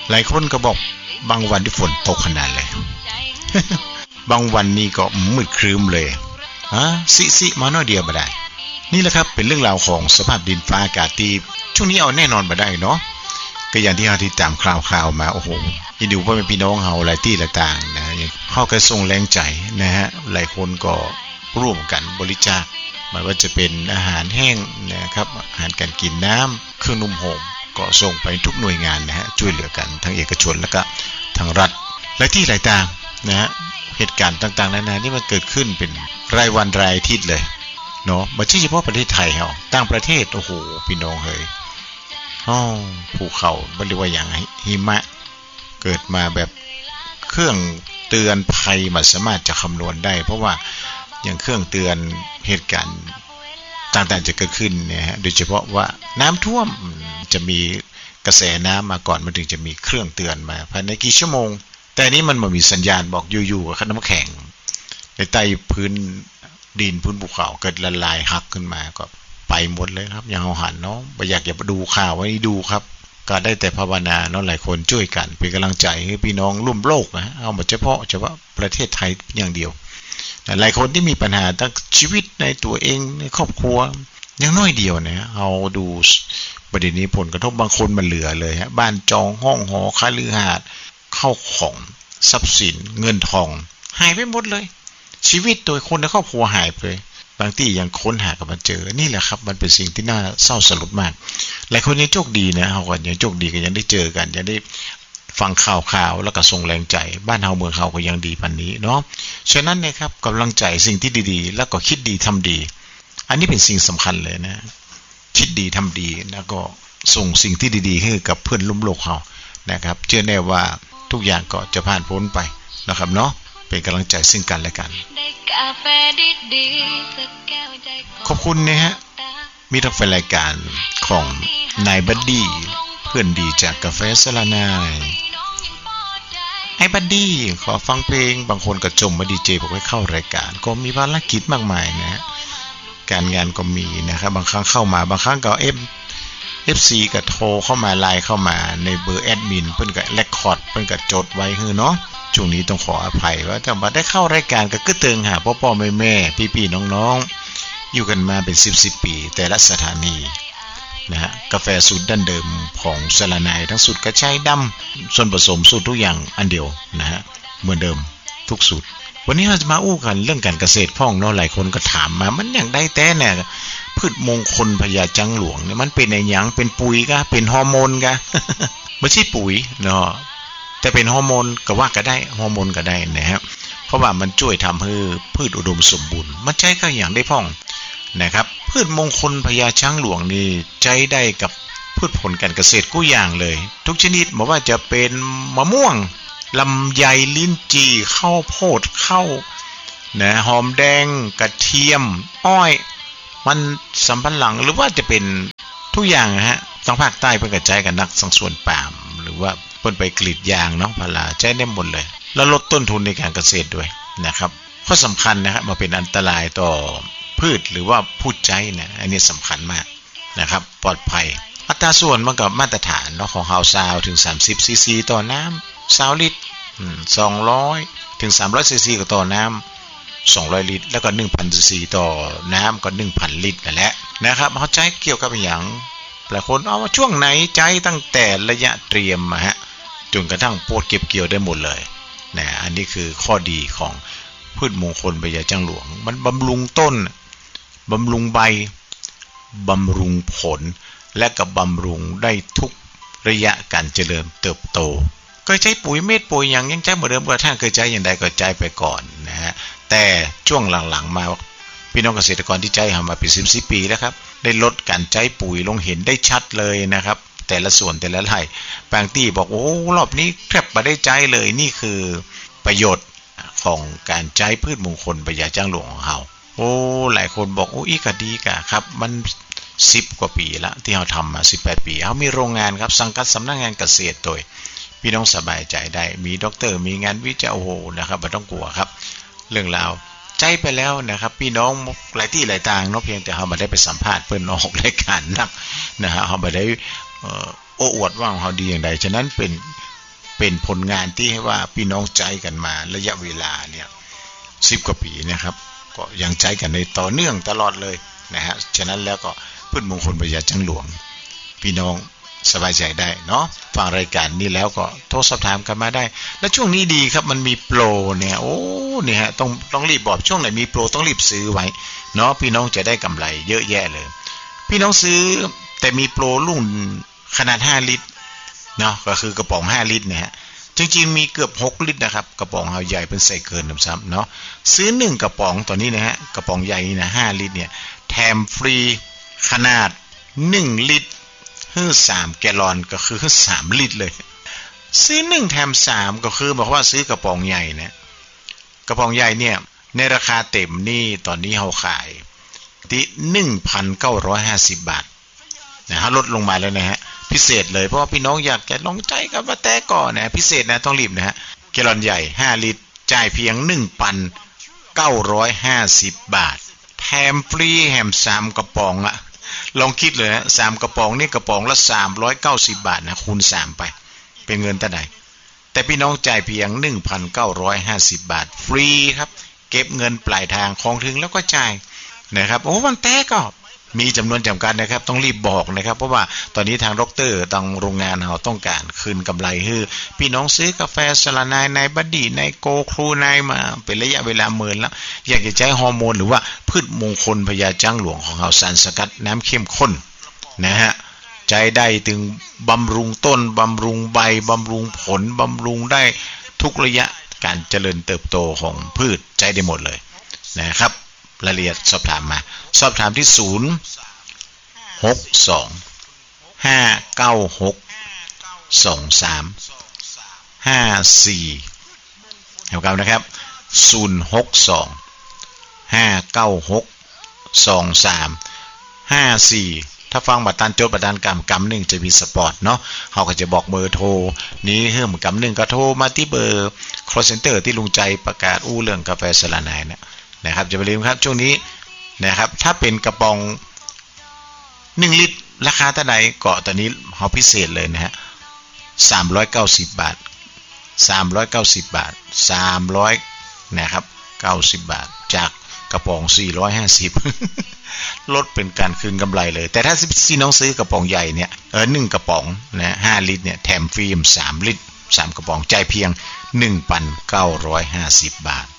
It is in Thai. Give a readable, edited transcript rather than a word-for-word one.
หลายคนก็บอกบางวันที่ฝนตกขนาดเลย บางวันนี่ก็มืดครึ้มเลยสิมาหน่อยเดียวบ่ได้นี่แหละครับเป็นเรื่องราวของสภาพดินฟ้าอากาศที่ช่วงนี้เอาแน่นอนบ่ได้เนาะก็อย่างที่เราติดตามข่าวมาโอ้โหยินดีว่าเป็นพี่น้องเฮาหลายที่หลายต่างนะเฮาก็ส่งแรงใจนะฮะหลายคนก็ร่วมกันบริจาคไม่ว่าจะเป็นอาหารแห้งนะครับอาหารการกินน้ำเครื่องนุ่มห่มก็ส่งไปทุกหน่วยงานนะฮะช่วยเหลือกันทั้งเอกชนแล้วก็ทางรัฐหลายที่หลายต่างนะฮะเหตุการณ์ต่างๆนานาที่มันเกิดขึ้นเป็นรายวันรายอาทิตย์เลยเนาะไม่ใช่เฉพาะประเทศไทยเฮาต่างประเทศโอ้โหพี่น้องเฮ้ยภูเขาบ่เรียกว่าอย่างหิมะเกิดมาแบบเครื่องเตือนภัยมันสามารถจะคำนวณได้เพราะว่าอย่างเครื่องเตือนเหตุการณ์ต่างๆจะเกิดขึ้นเนี่ยฮะโดยเฉพาะว่าน้ำท่วมจะมีกระแสน้ำมาก่อนมันถึงจะมีเครื่องเตือนมาภายในกี่ชั่วโมงแต่นี้มันบ่มีสัญญาณบอกอยู่ๆกับน้ำแข็งในใต้พื้นดินพื้นภูเขาเกิดละลายหักขึ้นมาก็ไปหมดเลยครับอย่างเฮาหันเนาะบ่อยากจะดูข่าวไว้ดูครับก็ได้แต่ภาวนาเนาะหลายคนช่วยกันเป็นกำลังใจให้พี่น้องร่วมโลกนะเอาบ่เฉพาะประเทศไทยอย่างเดียวหลายคนที่มีปัญหาทั้งชีวิตในตัวเองในครอบครัวอย่างน้อยเดียวนะเอาดูประเด็นนี้ผลกระทบบางคนมันเหลือเลยฮะบ้านจองห้องหอคฤหาสน์เข้าของทรัพย์สินเงินทองหายไปหมดเลยชีวิตโดยคนในครอบครัวหายไปบางที่ยังค้นหากันมาเจอนี่แหละครับมันเป็นสิ่งที่น่าเศร้าสลดมากหลายคนยังโชคดีนะเฮาก็ยังโชคดีก็ยังได้เจอกันยังได้ฟังข่าวแล้วก็ส่งแรงใจบ้านเฮาเมืองเฮาก็ยังดีปานนี้เนาะฉะนั้นนะครับกำลังใจสิ่งที่ดีๆแล้วก็คิดดีทำดีอันนี้เป็นสิ่งสำคัญเลยนะคิดดีทำดีแล้วก็ส่งสิ่งที่ดีๆให้กับเพื่อนร่วมโลกเฮานะครับเชื่อแน่ว่าทุกอย่างก็จะผ่านพ้นไปนะครับเนาะเป็นกำลังใจซึ่งกันและกันขอบคุณนะฮะมีทั้งแฟนรายการของนายบัดดี้เพื่อนดีจากกาแฟสลานายไอ้บัดดี้ขอฟังเพลงบางคนก็จมมาดีเจบอกให้เข้ารายการก็มีภารกิจมากมายนะฮะการงานก็มีนะครับบางครั้งเข้ามาบางครั้งก็FC ก็โทรเข้ามาไลน์เข้ามาในเบอร์แอดมินเพิ่นก็เรคคอร์ดเพิ่นก็จดไว้คือเนาะช่วงนี้ต้องขออภัยว่าถ้าบ่ได้เข้ารายการก็กึ่เติงหาพ่อๆแม่ๆพี่ๆน้องๆอยู่กันมาเป็น10ปีแต่ละสถานีนะฮะกาแฟสูตรดั้งเดิมของสลานายทั้งสูตรกระชายดำส่วนผสมสูตรทุกอย่างอันเดียวนะฮะเหมือนเดิมทุกสูตรวันนี้เราจะมาอู้กันเรื่องการเกษตรพ่องเนาะหลายคนก็ถามมามันอย่างใดแต่เนี่ยพืชมงคลพญาจังหลวงเนี่ยมันเป็นไอ้หยังเป็นปุ๋ยกะเป็นฮอร์โมนกะ ไม่ใช่ปุ๋ยเนาะแต่เป็นฮอร์โมนก็ว่าก็ได้ฮอร์โมนก็ได้นะครับเพราะว่ามันช่วยทำให้พืชอุดมสมบูรณ์มันใช้ก็อย่างได้พ่องนะครับพืชมงคลพญาช้างหลวงนี่ใช้ได้กับพืชผลการเกษตรกู้อย่างเลยทุกชนิดไม่ว่าจะเป็นมะม่วงลำไยลิ้นจี่ข้าวโพดข้าวนะหอมแดงกระเทียมอ้อยมันสำปะหลังหรือว่าจะเป็นทุกอย่างนะฮะทางภาคใต้เพิ่นกระจายกันนักสังส่วนปาล์มหรือว่าเพิ่นไปกรีดยางเนาะพาราใช้ได้หมดเลยแล้วลดต้นทุนในการเกษตรด้วยนะครับข้อสำคัญนะครับมาเป็นอันตรายต่อพืชหรือว่าผู้ใช้เนี่ยอันนี้สำคัญมากนะครับปลอดภัยอัตราส่วนมันก็มาตรฐานเนาะของเฮาซาวถึง30ซีซีต่อน้ำ20ลิตร200ถึง300ซีซีก็ต่อน้ำ200ลิตรแล้วก็ 1,000 ซีซีต่อน้ำก็ 1,000 ลิตรนั่นแหละนะครับเขาใช้เกี่ยวกับอย่างหลายคนเอาว่าช่วงไหนใช้ตั้งแต่ระยะเตรียมฮะจนกระทั่งโพดเก็บเกี่ยวได้หมดเลยนะอันนี้คือข้อดีของพืชมงคลพญาจังหลวงมันบำรุงต้นบำรุงใบบำรุงผลและก็บำรุงได้ทุกระยะการเจริญเติบโตเคยใช้ปุ๋ยเม็ดปุ๋ยอย่างยังใช้เหมือนเดิมก็ถ้าเคยใช้อย่างใดก็ใช้ไปก่อนนะฮะแต่ช่วงหลังๆมาพี่น้องเกษตรกรที่ใช้มาเป็น10ปีแล้วครับได้ลดการใช้ปุ๋ยลงเห็นได้ชัดเลยนะครับแต่ละส่วนแต่ละไร่บางที่บอกโอ้รอบนี้แทบไม่ได้ใช้เลยนี่คือประโยชน์ของการใช้พืชมงคลพญาจังหลวงของเราโอ้หลายคนบอกโอ้อีกดีกะครับมัน10กว่าปีละที่เราทำมา18ปีเขามีโรงงานครับสังกัดสำนักงานเกษตรโดยพี่น้องสบายใจได้มีด็อกเตอร์มีงานวิจัยโอ้โหนะครับไม่ต้องกลัวครับเรื่องราวใจไปแล้วนะครับพี่น้องหลายที่หลายทางเนาะเพียงแต่เขาไม่ได้ไปสัมภาษณ์เพื่อนออกรายการนักนะฮะเขาไม่ได้โอ้อวดว่าเขาดีอย่างใดฉะนั้นเป็นเป็นผลงานที่ให้ว่าพี่น้องใจกันมาระยะเวลาเนี่ย10 กว่าปีนะครับก็ยังใจกันในต่อเนื่องตลอดเลยนะฮะฉะนั้นแล้วก็พืชมงคลพญาจังหลวงพี่น้องสบายใจได้เนาะฟังรายการนี้แล้วก็โทรสอบถามกันมาได้และช่วงนี้ดีครับมันมีโปรเนี่ยโอ้เนี่ยฮะต้องรีบบอกช่วงไหนมีโปรต้องรีบซื้อไว้เนาะพี่น้องจะได้กำไรเยอะแยะเลยพี่น้องซื้อแต่มีโปรรุ่นขนาด5 ลิตรเนาะก็คือกระป๋อง5 ลิตรเนี่ยฮะจริงๆมีเกือบ6 ลิตรนะครับกระป๋องเอาใหญ่เป็นใส่เกินซ้ำเนาะซื้อ1กระป๋องตอนนี้นะฮะกระป๋องใหญ่นี่นะ5 ลิตรเนี่ยแถมฟรีขนาด1 ลิตร3 แกลลอนก็คือ3 ลิตรเลยซื้อ1แถม3ก็คือบอกว่าซื้อกระป๋องใหญ่นะกระป๋องใหญ่เนี่ยในราคาเต็มนี่ตอนนี้เฮาขายที่ 1,950 บาทนะฮะลดลงมาแล้วนะฮะพิเศษเลยเพราะว่าพี่น้องอยากจะลองใจกับมาแต่ก่อนนะพิเศษนะต้องรีบนะฮะแกลลอนใหญ่5 ลิตรจ่ายเพียง 1,950 บาทแถมฟรีแถม3 กระป๋องอะลองคิดเลยนะ3 กระป๋องนี่กระป๋องละ390 บาทนะคูณ3ไปเป็นเงินเท่าไหร่แต่พี่น้องจ่ายเพียง 1,950 บาทฟรีครับเก็บเงินปลายทางของถึงแล้วก็จ่ายนะครับโอ้มันแต่ก็มีจำนวนจำกัดนะครับต้องรีบบอกนะครับเพราะว่าตอนนี้ทางดร.ทางโรงงานเราต้องการคืนกำไรให้พี่น้องซื้อกาแฟสลานายในบัดดี้ในโกครูนายมาเป็นระยะเวลาเมินแล้วอยากจะใช้ฮอร์โมนหรือว่าพืชมงคลพญาจังหลวงของเราสารสกัดน้ำเข้มข้นนะฮะใจได้ถึงบำรุงต้นบำรุงใบบำรุงผลบำรุงได้ทุกระยะการเจริญเติบโตของพืชใจได้หมดเลยนะครับรายละเอียดสอบถามมาสอบถามที่062-596-2354เอากันนะครับ062-596-2354ถ้าฟังบัตรตันโจทย์บัตรตันกำหนึ่งจะมีสปอร์ตเนาะเขาก็จะบอกเบอร์โทรนี้เพิ่มกำหนึ่งก็โทรมาที่เบอร์ call center ที่ลุงใจประกาศเรื่องกาแฟสลานายนะครับจะไปลืมครับช่วงนี้นะครับถ้าเป็นกระป๋อง1 ลิตรราคาเท่าไหร่ก็ตอนนี้เฮาพิเศษเลยนะฮะ390 บาท390 บาท300นะครับ90 บาทจากกระป๋อง450ลดเป็นการคืนกำไรเลยแต่ถ้าพี่น้องซื้อกระป๋องใหญ่เนี่ย1 กระป๋องนะ5 ลิตรเนี่ยแถมฟรี3 ลิตร3 กระป๋องจ่ายเพียง 1,950 บาท